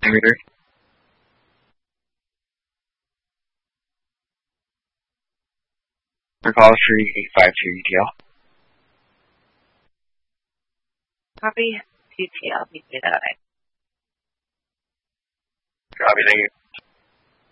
Senator. For call 3852 ETL. Copy 2TL. Please do that. Copy, thank you.